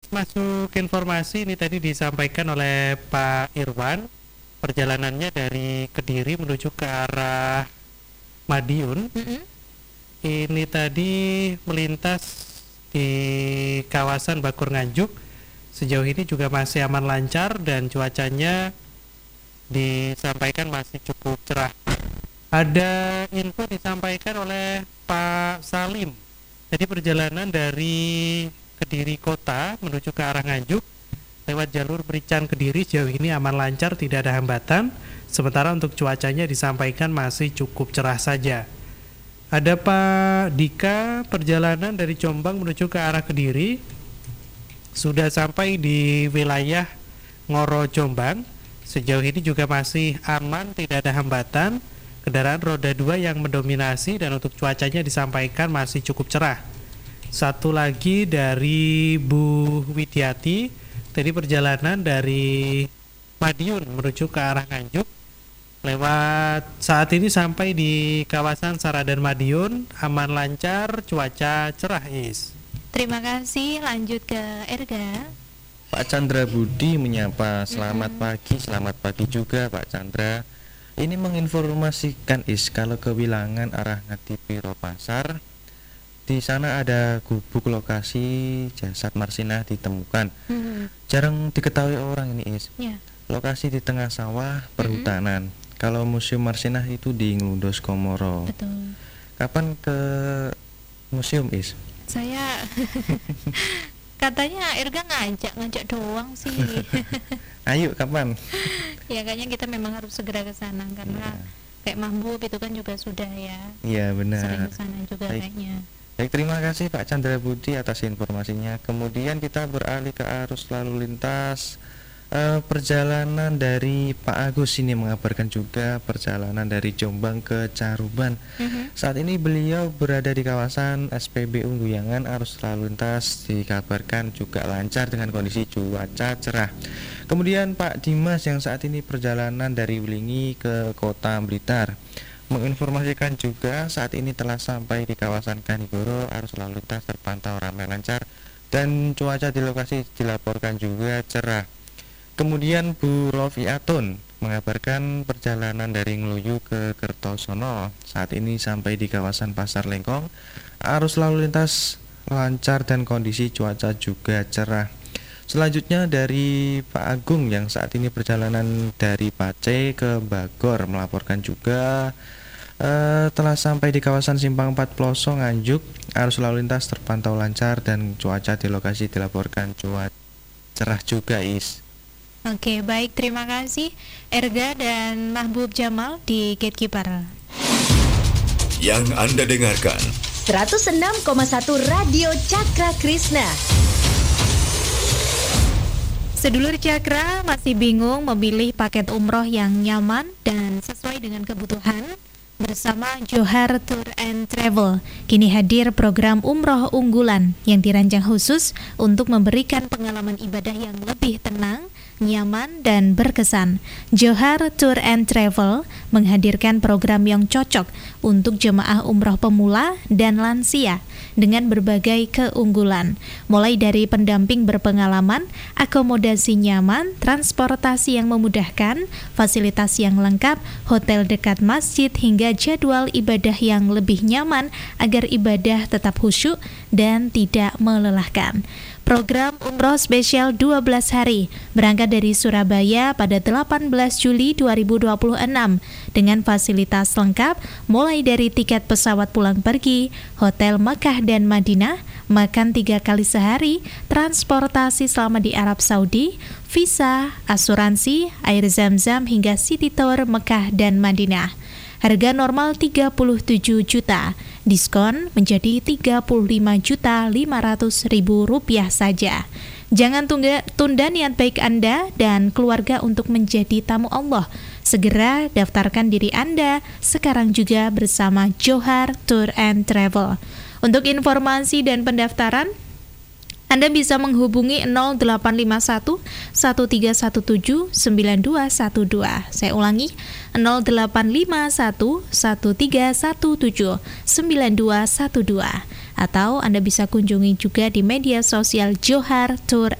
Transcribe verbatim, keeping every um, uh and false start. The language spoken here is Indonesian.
masuk informasi ini tadi disampaikan oleh Pak Irwan, perjalanannya dari Kediri menuju ke arah Madiun. Mm-mm. Ini tadi melintas di kawasan Bakur Nganjuk. Sejauh ini juga masih aman lancar dan cuacanya disampaikan masih cukup cerah. Ada info disampaikan oleh Pak Salim. Jadi perjalanan dari Kediri Kota menuju ke arah Nganjuk lewat jalur Merican Kediri sejauh ini aman lancar, tidak ada hambatan. Sementara untuk cuacanya disampaikan masih cukup cerah saja. Ada Pak Dika, perjalanan dari Jombang menuju ke arah Kediri sudah sampai di wilayah Ngoro Jombang. Sejauh ini juga masih aman, tidak ada hambatan. Kendaraan roda dua yang mendominasi dan untuk cuacanya disampaikan masih cukup cerah. Satu lagi dari Bu Widyati, tadi perjalanan dari Madiun menuju ke arah Nganjuk lewat saat ini sampai di kawasan Saradan Madiun, aman lancar, cuaca cerah Is. Terima kasih, lanjut ke Erga. Pak Chandra Budi menyapa, selamat Mm-mm. pagi, selamat pagi juga Pak Chandra. Ini menginformasikan Is kalau ke Wilangan arah Ngadipiro Pasar, di sana ada gubuk lokasi jasad Marsinah ditemukan. Mm-mm. Jarang diketahui orang ini Is. Ya. Lokasi di tengah sawah perhutanan. Kalau Museum Marsinah itu di Ngelundos Komoro. Betul. Kapan ke museum Is? Saya katanya Erga ngajak ngajak doang sih. Ayo kapan? Ya kayaknya kita memang harus segera ke sana karena kayak Mahbub itu kan juga sudah ya Iya sering benar. ke sana juga Baik. kayaknya. Baik, terima kasih Pak Chandra Budi atas informasinya. Kemudian kita beralih ke arus lalu lintas. Eh, perjalanan dari Pak Agus ini mengabarkan juga perjalanan dari Jombang ke Caruban. Mhm. Saat ini beliau berada di kawasan S P B U Guyangan. Arus lalu lintas dikabarkan juga lancar dengan kondisi cuaca cerah. Kemudian Pak Dimas yang saat ini perjalanan dari Wulingi ke Kota Blitar menginformasikan juga saat ini telah sampai di kawasan Kanigoro. Arus lalu lintas terpantau ramai lancar dan cuaca di lokasi dilaporkan juga cerah. Kemudian Bu Rofi Atun mengabarkan perjalanan dari Ngluyu ke Kertosono. Saat ini sampai di kawasan Pasar Lengkong. Arus lalu lintas lancar dan kondisi cuaca juga cerah. Selanjutnya dari Pak Agung yang saat ini perjalanan dari Pace ke Bagor melaporkan juga eh, telah sampai di kawasan Simpang empat Ploso Nganjuk. Arus lalu lintas terpantau lancar dan cuaca di lokasi dilaporkan cuaca cerah juga Is. Oke, baik, terima kasih Erga dan Mahbub Jamal di Gatekeeper. Yang Anda dengarkan seratus enam koma satu Radio Cakra Krishna. Sedulur Cakra masih bingung memilih paket umroh yang nyaman dan sesuai dengan kebutuhan? Bersama Johar Tour and Travel, kini hadir program umroh unggulan yang dirancang khusus untuk memberikan pengalaman ibadah yang lebih tenang, nyaman, dan berkesan. Johar Tour and Travel menghadirkan program yang cocok untuk jemaah umroh pemula dan lansia dengan berbagai keunggulan, mulai dari pendamping berpengalaman, akomodasi nyaman, transportasi yang memudahkan, fasilitas yang lengkap, hotel dekat masjid, hingga jadwal ibadah yang lebih nyaman agar ibadah tetap khusyuk dan tidak melelahkan. Program umroh spesial dua belas hari berangkat dari Surabaya pada delapan belas Juli dua ribu dua puluh enam dengan fasilitas lengkap mulai dari tiket pesawat pulang pergi, hotel Mekah dan Madinah, makan tiga kali sehari, transportasi selama di Arab Saudi, visa, asuransi, air zam-zam hingga city tour Mekah dan Madinah. Harga normal tiga puluh tujuh juta, diskon menjadi tiga puluh lima juta lima ratus ribu rupiah saja. Jangan tunda, tunda niat baik Anda dan keluarga untuk menjadi tamu Allah. Segera daftarkan diri Anda sekarang juga bersama Johar Tour and Travel. Untuk informasi dan pendaftaran, Anda bisa menghubungi nol delapan lima satu satu tiga satu tujuh sembilan dua satu dua. Saya ulangi, nol delapan lima satu satu tiga satu tujuh sembilan dua satu dua. Atau Anda bisa kunjungi juga di media sosial Johar Tour